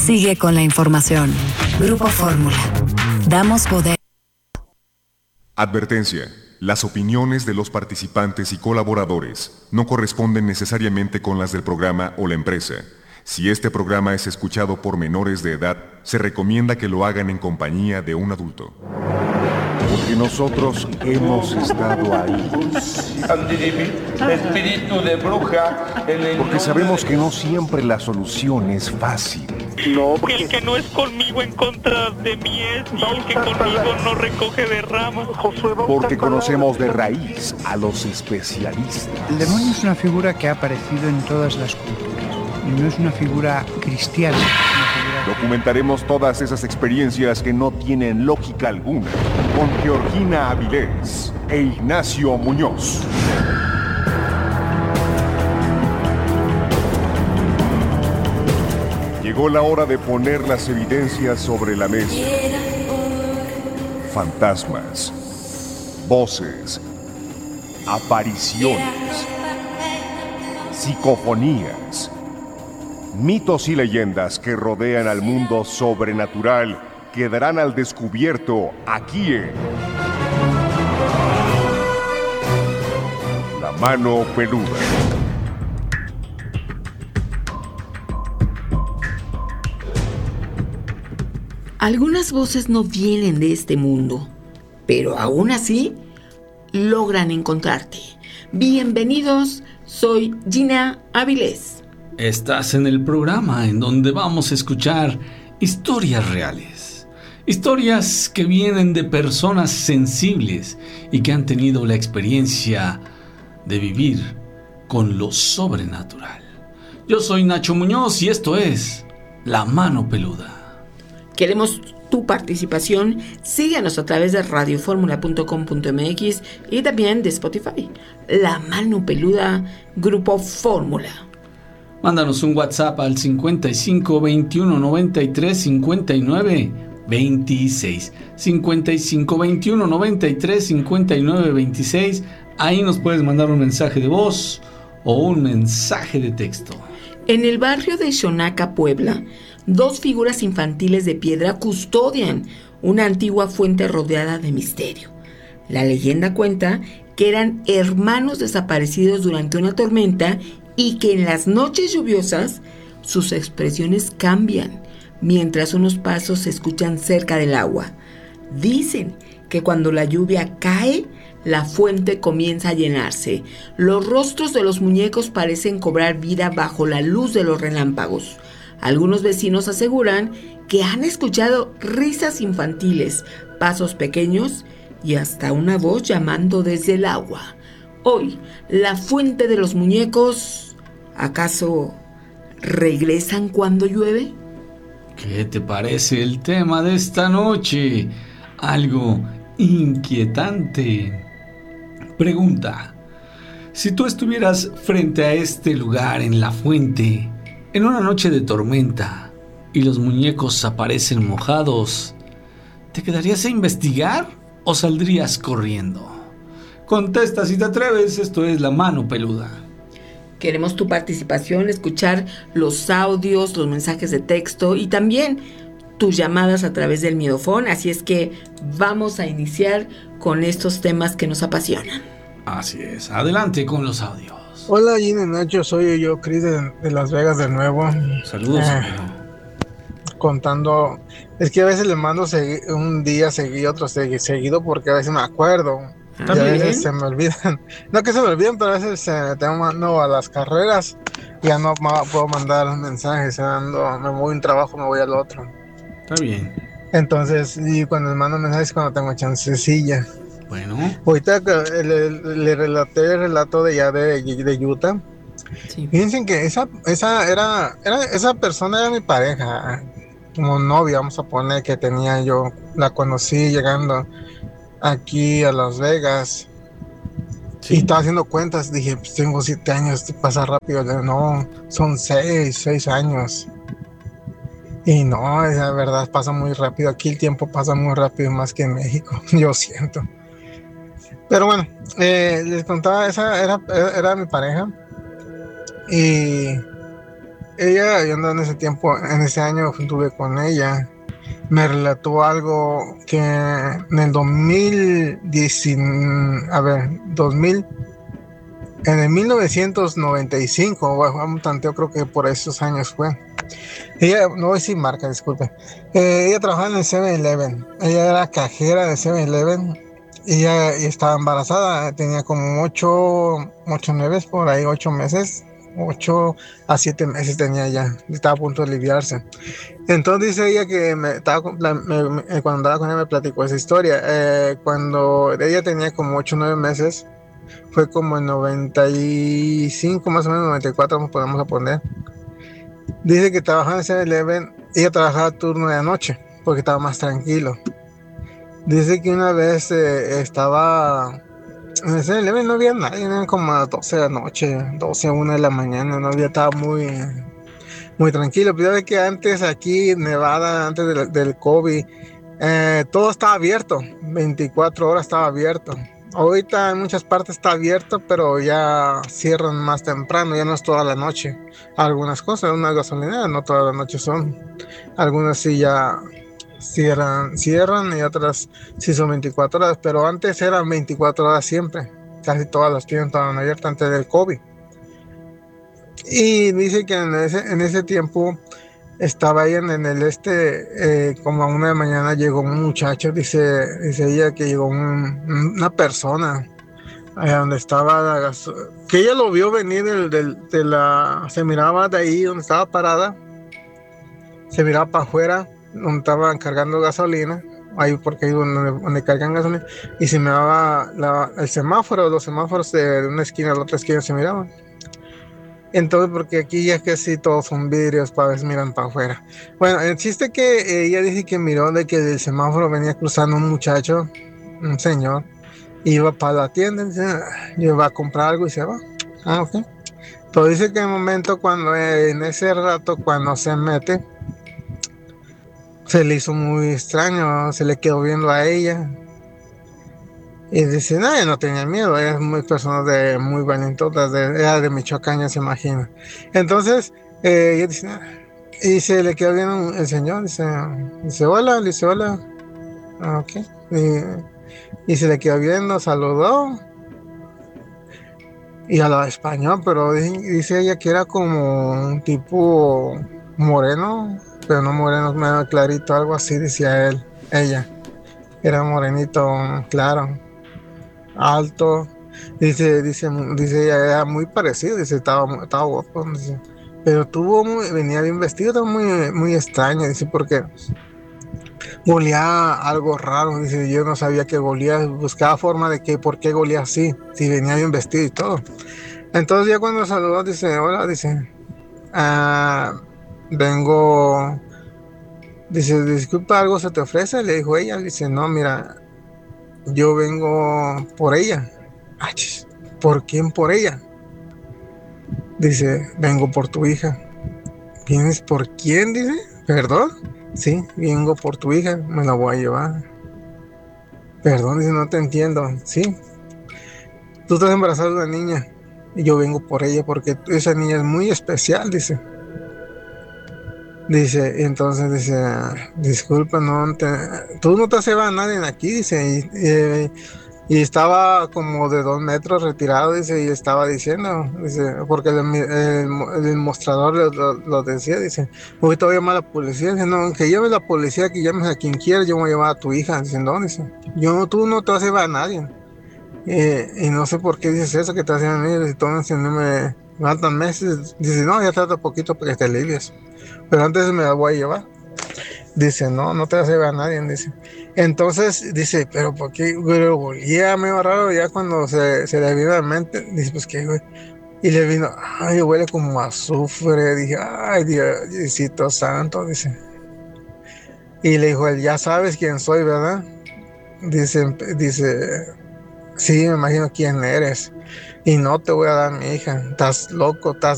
Sigue con la información. Grupo Fórmula. Damos poder. Advertencia. Las opiniones de los participantes y colaboradores no corresponden necesariamente con las del programa o la empresa. Si este programa es escuchado por menores de edad, se recomienda que lo hagan en compañía de un adulto. Porque nosotros hemos estado ahí. Espíritu de bruja. Porque sabemos que no siempre la solución es fácil. No, porque el que no es conmigo en contra de mí es, y el que conmigo no recoge de ramas. Porque conocemos de raíz a los especialistas. El demonio es una figura que ha aparecido en todas las culturas. Y no es una figura cristiana. Documentaremos todas esas experiencias que no tienen lógica alguna con Georgina Avilés e Ignacio Muñoz. Llegó la hora de poner las evidencias sobre la mesa. Fantasmas, voces, apariciones, psicofonías, mitos y leyendas que rodean al mundo sobrenatural quedarán al descubierto aquí en La Mano Peluda. Algunas voces no vienen de este mundo, pero aún así logran encontrarte. Bienvenidos, soy Gina Avilés. Estás en el programa en donde vamos a escuchar historias reales. Historias que vienen de personas sensibles y que han tenido la experiencia de vivir con lo sobrenatural. Yo soy Nacho Muñoz y esto es La Mano Peluda. Queremos tu participación. Síguenos a través de radioformula.com.mx y también de Spotify. La Mano Peluda, Grupo Fórmula. Mándanos un WhatsApp al 55 21 93 59 26. 55 21 93 59 26. Ahí nos puedes mandar un mensaje de voz o un mensaje de texto. En el barrio de Xonaca, Puebla, 2 figuras infantiles de piedra custodian una antigua fuente rodeada de misterio. La leyenda cuenta que eran hermanos desaparecidos durante una tormenta y que en las noches lluviosas sus expresiones cambian mientras unos pasos se escuchan cerca del agua. Dicen que cuando la lluvia cae, la fuente comienza a llenarse. Los rostros de los muñecos parecen cobrar vida bajo la luz de los relámpagos. Algunos vecinos aseguran que han escuchado risas infantiles, pasos pequeños y hasta una voz llamando desde el agua. Hoy, la fuente de los muñecos, ¿acaso regresan cuando llueve? ¿Qué te parece el tema de esta noche? Algo inquietante. Pregunta: si tú estuvieras frente a este lugar en la fuente, en una noche de tormenta, y los muñecos aparecen mojados, ¿te quedarías a investigar o saldrías corriendo? Contesta si te atreves, esto es La Mano Peluda. Queremos tu participación, escuchar los audios, los mensajes de texto y también tus llamadas a través del miedofón, así es que vamos a iniciar con estos temas que nos apasionan. Así es, adelante con los audios. Hola Gina, Nacho, soy yo, Cris de Las Vegas de nuevo. Saludos, amigo. Contando, es que a veces le mando un día seguido, otro seguido, porque a veces me acuerdo y a veces se me olvidan. No que se me olviden, pero a veces mando a las carreras y ya no puedo mandar mensajes. Me voy a un trabajo, me voy al otro. Está bien. Entonces, y cuando les mando mensajes cuando tengo chancecilla. Bueno. Ahorita le relaté el relato de Utah. Sí. Fíjense que esa persona era mi pareja, como novia, vamos a poner, que tenía yo. La conocí llegando aquí a Las Vegas. Sí. Y estaba haciendo cuentas, dije, pues tengo 7 años, pasa rápido. No, son 6 años. Y no, la verdad pasa muy rápido. Aquí el tiempo pasa muy rápido, más que en México, yo siento. Pero bueno, les contaba, esa era mi pareja. Y ella, yo en ese tiempo, en ese año estuve con ella. Me relató algo que en el 2000, en el 1995, bueno, un tanteo, creo que por esos años fue. Ella, no voy a decir marca, disculpe. Ella trabajaba en el 7-Eleven. Ella era cajera de 7-Eleven. Ella estaba embarazada, tenía como 9, por ahí 8 meses. 8 a 7 meses tenía ya. Estaba a punto de aliviarse. Entonces dice ella que cuando andaba con ella me platicó esa historia. Cuando ella tenía como 8 o 9 meses, fue como en 95, más o menos 94, nos podemos poner. Dice que trabajaba en 7-Eleven, ella trabajaba turno de anoche, porque estaba más tranquilo. Dice que una vez estaba en el 7-Eleven, no había nadie, eran como a las 12 de la noche, 12 a 1 de la mañana, no había, estaba muy tranquilo. Pero ya ve que antes aquí en Nevada, antes del COVID, todo estaba abierto, 24 horas estaba abierto. Ahorita en muchas partes está abierto, pero ya cierran más temprano, ya no es toda la noche. Algunas cosas, una gasolinera no toda la noche son. Algunas sí ya cierran y otras sí son 24 horas, pero antes eran 24 horas siempre. Casi todas las tiendas estaban abiertas antes del COVID. Y dice que en ese tiempo estaba ahí en el como a 1 de la mañana llegó un muchacho, dice ella que llegó una persona allá donde estaba que ella lo vio venir se miraba de ahí donde estaba parada, se miraba para afuera donde estaban cargando gasolina, ahí porque ahí donde cargan gasolina, y se miraba los semáforos de una esquina a la otra esquina se miraban. Entonces, porque aquí ya que sí todos son vidrios, para ver si miran para afuera. Bueno, el chiste que ella dice que miró de que del semáforo venía cruzando un muchacho, un señor, iba para la tienda, dice, iba a comprar algo y se va. Ah, ok. Pero dice que en el momento en ese rato, cuando se mete, se le hizo muy extraño, se le quedó viendo a ella. Y dice, no, ella no tenía miedo, ella es muy persona de muy valientotas, era de Michoacán, ya se imagina. Entonces, ella dice, y se le quedó viendo el señor, dice, hola, le dice, hola. Ah, ok. Y se le quedó viendo, saludó. Y hablaba español, pero dice ella que era como un tipo moreno, pero no moreno, medio clarito, algo así, decía ella. Era morenito, claro. Alto, dice ella, era muy parecido, dice, estaba guapo, dice, pero venía bien vestido, muy extraño, dice, porque golía algo raro, dice, yo no sabía que golía, buscaba forma de que, por qué golía así, si venía bien vestido y todo. Entonces ya cuando saludó, dice, hola, dice, vengo, dice, disculpa, ¿algo se te ofrece? Le dijo ella, dice, no, mira, yo vengo por ella. ¿Por quién por ella? Dice, vengo por tu hija. ¿Vienes por quién? Dice, ¿perdón? Sí, vengo por tu hija, me la voy a llevar. Perdón, dice, no te entiendo. Sí, tú estás embarazada de una niña y yo vengo por ella porque esa niña es muy especial, dice. Dice, entonces dice, disculpa, tú no te has llevado a nadie aquí, dice, y estaba como de 2 metros retirado, dice, y estaba diciendo, dice, porque el mostrador lo decía, dice, ahorita voy a llamar a la policía, dice, no, que llame a la policía, que llames a quien quiera, yo voy a llevar a tu hija, dice, no, dice, tú no te vas a llevar a nadie, y no sé por qué dices eso, que te hacen a mí, dice, entonces no me faltan meses, dice, no, ya trata poquito para que te alivies, pero antes me la voy a llevar. Dice, no te vas a llevar a nadie, dice. Entonces, dice, pero ¿por qué? Pero golía medio raro ya cuando se le vino a la mente. Dice, pues qué, güey. Y le vino, ay, huele como a azufre. Dije, ay, Diosito santo, dice. Y le dijo, él, ya sabes quién soy, ¿verdad? Dice, sí, me imagino quién eres. Y no te voy a dar a mi hija. Estás loco, estás